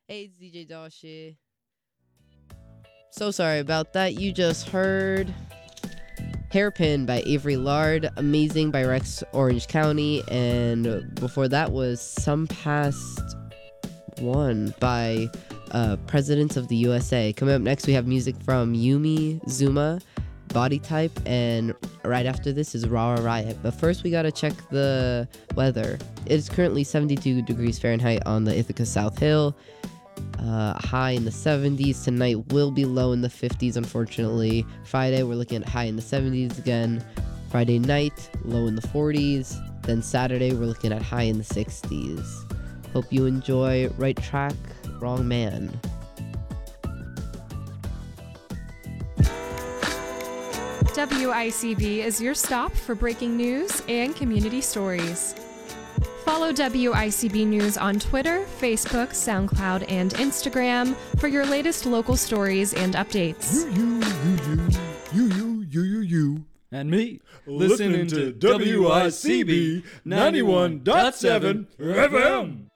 Hey, it's DJ Dashi. So sorry about that. You just heard Hairpin by Avery Lard, Amazing by Rex Orange County, and before that was Some Past One by Presidents of the USA. Coming up next, we have music from Yumi, Zuma, Body Type, and right after this is Raw Riot. But first, we gotta check the weather. It's currently 72 degrees Fahrenheit on the Ithaca South Hill. High in the 70s. Tonight will be low in the 50s, unfortunately. Friday, we're looking at high in the 70s again. Friday night, low in the 40s. Then Saturday, we're looking at high in the 60s. Hope you enjoy Right Track, Wrong Man. WICB is your stop for breaking news and community stories. Follow WICB News on Twitter, Facebook, SoundCloud, and Instagram for your latest local stories and updates. You. And me, listening to WICB 91.7 FM.